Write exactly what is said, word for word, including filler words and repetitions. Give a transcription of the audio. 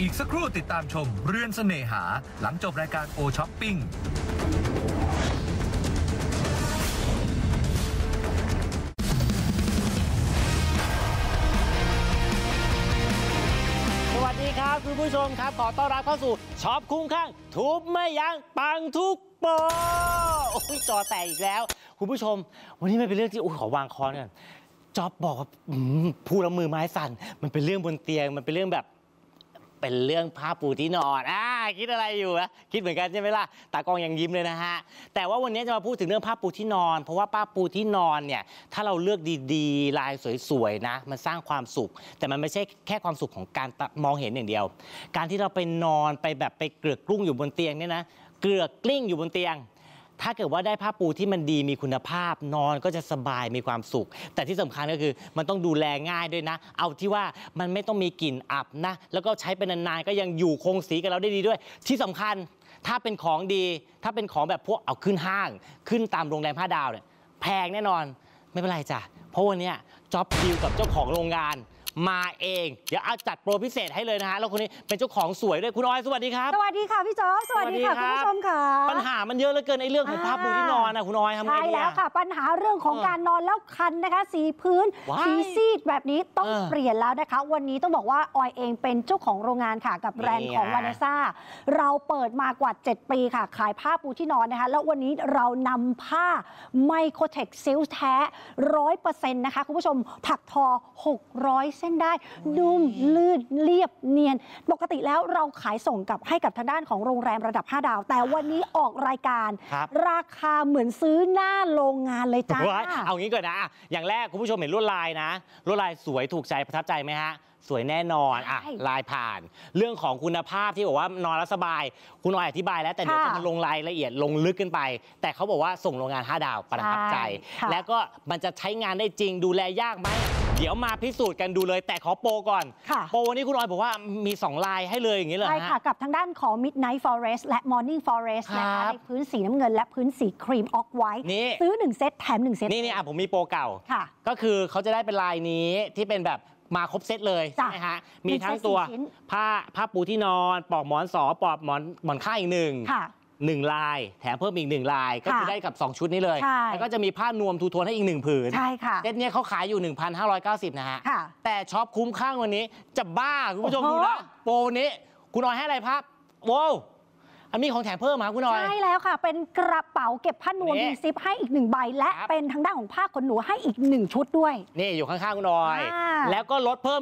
อีกสักครู่ติดตามชมเรือนเสน่หาหลังจบรายการโอช้อปปิ้งสวัสดีครับคุณผู้ชมครับขอต้อนรับเข้าสู่ช็อปคุ้มข้างทุบไม่ยั้งปังทุกโปรโอ้ยจอแตกอีกแล้วคุณผู้ชมวันนี้มันเป็นเรื่องที่โอ้ขอวางคอนกันจ๊อบบอกว่าพูดแล้วมือไม้สั่นมันเป็นเรื่องบนเตียงมันเป็นเรื่องแบบเป็นเรื่องผ้าปูที่นอนอ่าคิดอะไรอยู่นะคิดเหมือนกันใช่ไหมล่ะตากล้องยังยิ้มเลยนะฮะแต่ว่าวันนี้จะมาพูดถึงเรื่องผ้าปูที่นอนเพราะว่าผ้าปูที่นอนเนี่ยถ้าเราเลือกดีๆลายสวยๆนะมันสร้างความสุขแต่มันไม่ใช่แค่ความสุขของการมองเห็นอย่างเดียวการที่เราไปนอนไปแบบไปเกลือกกลุ้งอยู่บนเตียงเนี่ยนะเกลือกกลิ้งอยู่บนเตียงถ้าเกิดว่าได้ผ้าปูที่มันดีมีคุณภาพนอนก็จะสบายมีความสุขแต่ที่สำคัญก็คือมันต้องดูแลง่ายด้วยนะเอาที่ว่ามันไม่ต้องมีกลิ่นอับนะแล้วก็ใช้ไปนานๆก็ยังอยู่คงสีกับเราได้ดีด้วยที่สำคัญถ้าเป็นของดีถ้าเป็นของแบบพวกเอาขึ้นห้างขึ้นตามโรงแรมห้าดาวเนี่ยแพงแน่นอนไม่เป็นไรจ้ะเพราะวันนี้จ๊อบดีลกับเจ้าของโรงงานมาเองเดี๋ยวเอาจัดโปรพิเศษให้เลยนะฮะแล้วคนนี้เป็นเจ้าของสวยด้วยคุณออยสวัสดีครับสวัสดีค่ะพี่จ๊อบสวัสดีค่ะคุณผู้ชมค่ะปัญหามันเยอะเหลือเกินในเรื่องของผ้าปูที่นอนนะคุณออยทำไงดีใช่แล้วค่ะปัญหาเรื่องของการนอนแล้วคันนะคะสีพื้นสีซีดแบบนี้ต้องเปลี่ยนแล้วนะคะวันนี้ต้องบอกว่าออยเองเป็นเจ้าของโรงงานค่ะกับแบรนด์ของวานิซ่าเราเปิดมากว่าเจ็ดปีค่ะขายผ้าปูที่นอนนะคะแล้ววันนี้เรานำผ้าไมโครเทคซิลแท้ร้อยเปอร์เซ็นต์นะคะคุณผู้ชมถักทอหกร้อยเส้นได้นุ่มลื่นเรียบเนียนปกติแล้วเราขายส่งกับให้กับทางด้านของโรงแรมระดับห้าดาวแต่วันนี้ออกรายการราคาเหมือนซื้อหน้าโรงงานเลยจ้าเอางี้ก่อนนะอย่างแรกคุณผู้ชมเห็นลวดลายนะลวดลายสวยถูกใจประทับใจไหมฮะสวยแน่นอนอ่ะลายผ่านเรื่องของคุณภาพที่บอกว่านอนแล้วสบายคุณออยอธิบายแล้วแต่เดี๋ยวจะมาลงรายละเอียดลงลึกขึ้นไปแต่เขาบอกว่าส่งโรงงานห้าดาวประทับใจแล้วก็มันจะใช้งานได้จริงดูแลยากไหมเดี๋ยวมาพิสูจน์กันดูเลยแต่ขอโปรก่อนโปรวันนี้คุณออยบอกว่ามีสองลายให้เลยอย่างนี้เลยใช่ค่ะกับทางด้านของ Midnight Forest และ Morning Forest นะคะในพื้นสีน้ำเงินและพื้นสีครีมออกไวท์ซื้อหนึ่งเซตแถมหนึ่งเซตนี่นี่อ่ะผมมีโปรเก่าก็คือเขาจะได้เป็นลายนี้ที่เป็นแบบมาครบเซตเลยใช่ไหมฮะมีทั้งตัวผ้าผ้าปูที่นอนปลอกหมอนสอปลอกหมอนหมอนข้างอีกหนึ่งหนึ่งลายแถมเพิ่มอีกหนึ่งลายก็คือได้กับสองชุดนี้เลยแล้วก็จะมีผ้านวมทูโทนให้อีกหนึ่งผืนใช่ค่ะเซตนี้เขาขายอยู่ หนึ่งพันห้าร้อยเก้าสิบ นะฮะแต่ช็อปคุ้มข้างวันนี้จะบ้าคุณผู้ชมดูนะโปรนี้คุณออยให้อะไรพับว้าวอันนี้ของแถมเพิ่มมาคุณออยใช่แล้วค่ะเป็นกระเป๋าเก็บผ้านวมมีซิปให้อีกหนึ่งใบและเป็นทางด้านของผ้าขนหนูให้อีกหนึ่งชุดด้วยนี่อยู่ข้างๆคุณออยแล้วก็ลดเพิ่ม